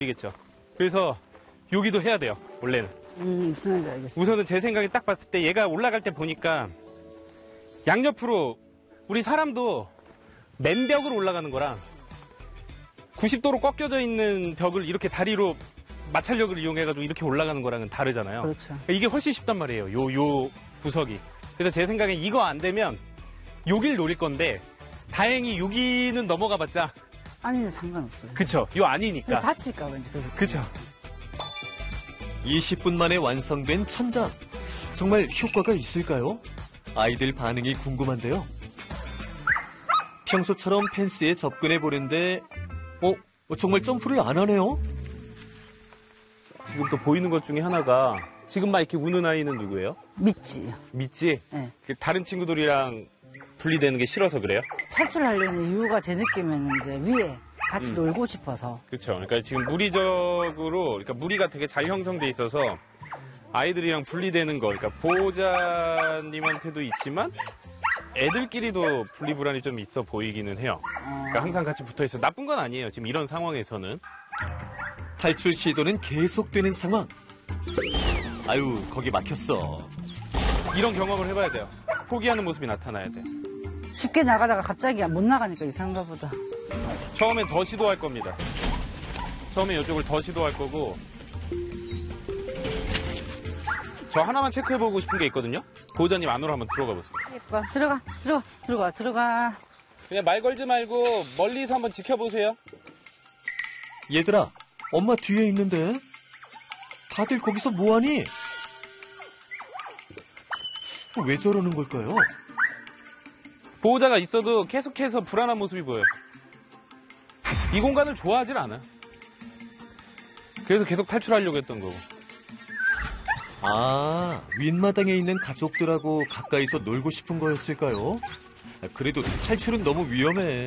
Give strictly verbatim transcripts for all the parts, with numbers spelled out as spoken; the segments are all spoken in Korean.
이겠죠. 그래서 여기도 해야 돼요, 원래는. 음, 무슨 말인지 알겠어. 우선은 제 생각에 딱 봤을 때 얘가 올라갈 때 보니까 양옆으로 우리 사람도 맨벽으로 올라가는 거랑 구십 도로 꺾여져 있는 벽을 이렇게 다리로 마찰력을 이용해가지고 이렇게 올라가는 거랑은 다르잖아요. 그렇죠. 이게 훨씬 쉽단 말이에요, 요, 요 구석이. 그래서 제 생각엔 이거 안 되면 여길 노릴 건데 다행히 여기는 넘어가 봤자 아니는 상관없어요. 그쵸, 요 아니니까. 다칠까 봐 이제. 그쵸. 이십 분 만에 완성된 천장. 정말 효과가 있을까요? 아이들 반응이 궁금한데요. 평소처럼 펜스에 접근해 보는데 어? 정말 점프를 안 하네요? 지금 또 보이는 것 중에 하나가 지금 막 이렇게 우는 아이는 누구예요? 믿지. 믿지? 네. 다른 친구들이랑 분리되는 게 싫어서 그래요? 탈출하려는 이유가 제 느낌에는 이제 위에 같이 음. 놀고 싶어서. 그렇죠. 그러니까 지금 무리적으로, 그러니까 무리가 되게 잘 형성돼 있어서 아이들이랑 분리되는 거, 그러니까 보호자님한테도 있지만 애들끼리도 분리불안이 좀 있어 보이기는 해요. 그러니까 항상 같이 붙어 있어. 나쁜 건 아니에요. 지금 이런 상황에서는. 탈출 시도는 계속되는 상황. 아유, 거기 막혔어. 이런 경험을 해봐야 돼요. 포기하는 모습이 나타나야 돼. 쉽게 나가다가 갑자기 못 나가니까 이상한가 보다. 처음엔 더 시도할 겁니다. 처음에 이쪽을 더 시도할 거고. 저 하나만 체크해보고 싶은 게 있거든요. 보호자님 안으로 한번 들어가 보세요. 예뻐. 들어가, 들어가, 들어가, 들어가. 그냥 말 걸지 말고 멀리서 한번 지켜보세요. 얘들아, 엄마 뒤에 있는데? 다들 거기서 뭐하니? 왜 저러는 걸까요? 보호자가 있어도 계속해서 불안한 모습이 보여요. 이 공간을 좋아하질 않아요. 그래서 계속 탈출하려고 했던 거고. 아, 윗마당에 있는 가족들하고 가까이서 놀고 싶은 거였을까요? 그래도 탈출은 너무 위험해.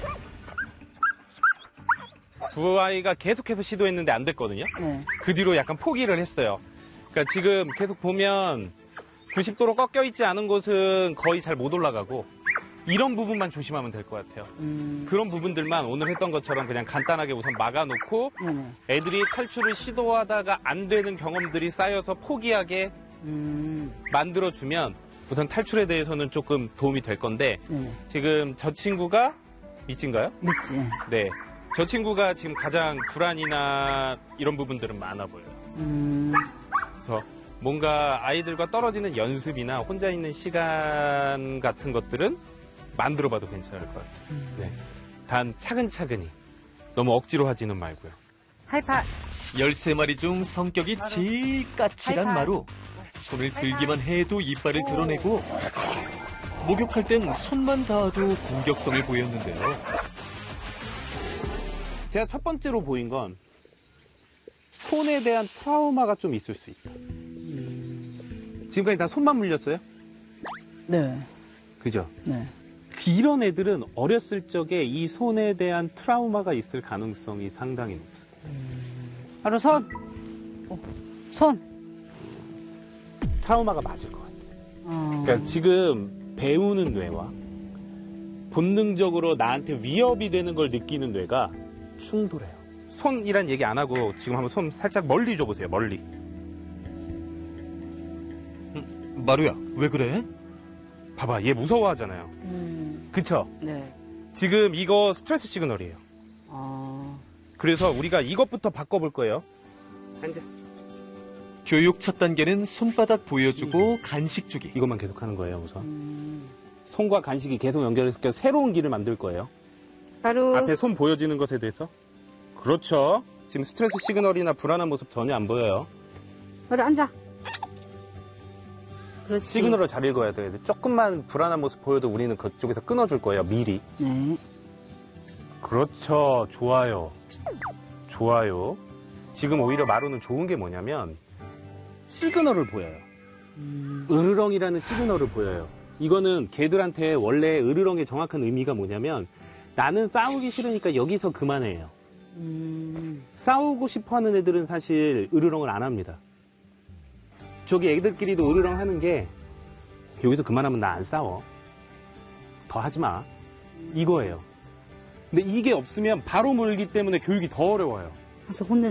두 아이가 계속해서 시도했는데 안 됐거든요. 네. 그 뒤로 약간 포기를 했어요. 그러니까 지금 계속 보면 구십 도로 꺾여 있지 않은 곳은 거의 잘 못 올라가고 이런 부분만 조심하면 될 것 같아요. 음. 그런 부분들만 오늘 했던 것처럼 그냥 간단하게 우선 막아놓고 네네. 애들이 탈출을 시도하다가 안 되는 경험들이 쌓여서 포기하게 음. 만들어주면 우선 탈출에 대해서는 조금 도움이 될 건데 네네. 지금 저 친구가 미친가요? 믿지. 네. 저 친구가 지금 가장 불안이나 이런 부분들은 많아 보여요. 음. 그래서 뭔가 아이들과 떨어지는 연습이나 혼자 있는 시간 같은 것들은 만들어봐도 괜찮을 것 같아요. 음. 네. 단 차근차근히 너무 억지로 하지는 말고요. 하이파. 열세 마리 중 성격이 제일 까칠한 마루. 손을 들기만 해도 이빨을 드러내고 목욕할 땐 손만 닿아도 공격성을 보였는데요. 제가 첫 번째로 보인 건 손에 대한 트라우마가 좀 있을 수 있다. 지금까지 다 손만 물렸어요? 네. 그죠? 네. 이런 애들은 어렸을 적에 이 손에 대한 트라우마가 있을 가능성이 상당히 높습니다. 바로 손. 어. 손. 트라우마가 맞을 것 같아요. 어. 그러니까 지금 배우는 뇌와 본능적으로 나한테 위협이 되는 걸 느끼는 뇌가 충돌해요. 손이란 얘기 안 하고 지금 한번 손 살짝 멀리 줘보세요. 멀리. 음, 마루야, 왜 그래? 봐봐, 얘 무서워하잖아요. 음. 그쵸? 네. 지금 이거 스트레스 시그널이에요. 어. 그래서 우리가 이것부터 바꿔볼 거예요. 앉아. 교육 첫 단계는 손바닥 보여주고 간식 주기. 이것만 계속 하는 거예요, 우선. 음. 손과 간식이 계속 연결해서 새로운 길을 만들 거예요. 바로. 앞에 손 보여지는 것에 대해서. 그렇죠. 지금 스트레스 시그널이나 불안한 모습 전혀 안 보여요. 바로 앉아. 그렇지. 시그널을 잘 읽어야 돼요. 조금만 불안한 모습 보여도 우리는 그쪽에서 끊어줄 거예요, 미리. 네. 그렇죠. 좋아요. 좋아요. 지금 오히려 마루는 좋은 게 뭐냐면 시그널을 보여요. 음. 으르렁이라는 시그널을 보여요. 이거는 걔들한테 원래 으르렁의 정확한 의미가 뭐냐면 나는 싸우기 싫으니까 여기서 그만해요. 음. 싸우고 싶어하는 애들은 사실 으르렁을 안 합니다. 저기 애들끼리도 으르렁 하는 게 여기서 그만하면 나 안 싸워. 더 하지 마. 이거예요. 근데 이게 없으면 바로 물기 때문에 교육이 더 어려워요. 그래서 혼내